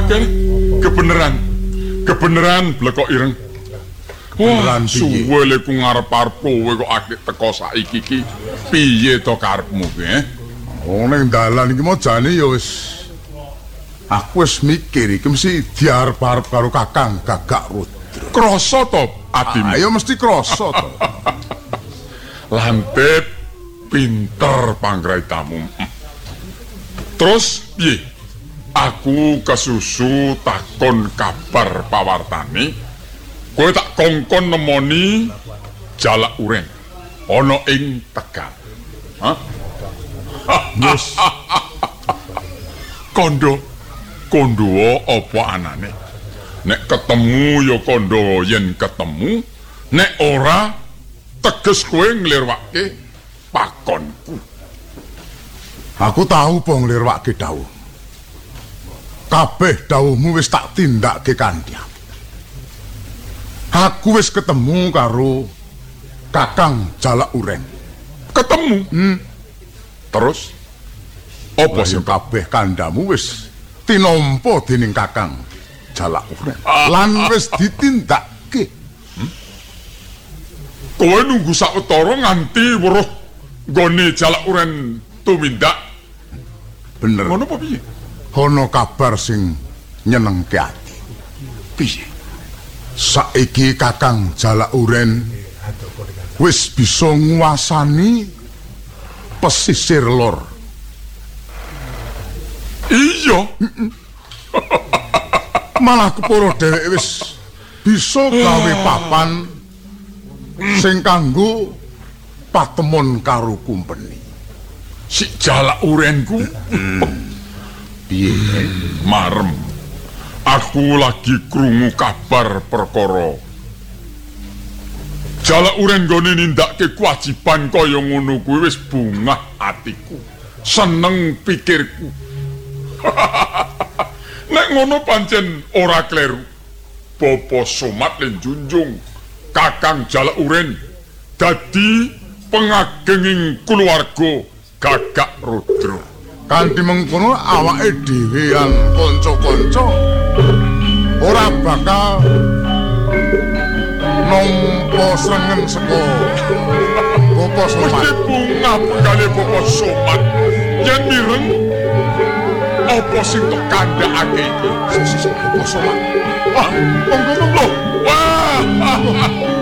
Oke, kebeneran blekok ireng. Wah, suwe le ku ngarep-arep kowe kok akeh teko saiki iki. Piye to karepmu ki? Oh ning dalan iki mau jane ya wis aku wis mikir iki mesti diarep-arep karo Kakang Gagak Rudra. Krasa to atimu? Ayo mesti krasa to. Lantip pinter panggraitamu. Terus piye? Aku kesusu takon kabar pawartane. Kowe tak kongkon nemoni Jalak Uren ana ing Tegal. Hah? Yes. Kondo apa anane? Nek ketemu ya kondo yen ketemu, nek ora teges kowe nglirwake pakonku. Aku tahu po nglirwake dawuh. Kabeh dawuhmu wis tak tindakke kanthi. Aku wis ketemu karo Kakang Jalak Uren. Ketemu? Terus apa sing kabeh kandamu wis tinampa dening Kakang Jalak Uren lan wis ditindakke. Kowe nunggu sawetara nganti weruh nggone Jalak Uren tumindak. Bener. Ngono apa piye? Ana kabar sing nyenengke ati. Piye? Saiki Kakang Jalak Uren wis bisa nguasani pesisir lor. Iya. Malah keporo dheweke wis bisa gawe papan sing kanggo patemon karo kumpeni. Si Jalak Urenku. Piye? Marem. Aku lagi krungu kabar perkara Jalak Uren gone nindakke kewajiban kaya ngono kuwi wis bungah atiku. Seneng pikirku. Nek ngono pancen ora kleru. Bapa Somat lan junjung Kakang Jalak Uren dadi pengagenging kulawarga Gagak Rudra. Kanthi mengkono awake dhewe lan kanca-kanca ora bakal nampa srengen saka Bapa Somat. Mesti bunga bekale Bapa Somat. Yen mireng apa sing tok kandhakake iki? Bapa Somat. Wah, monggo. Wah.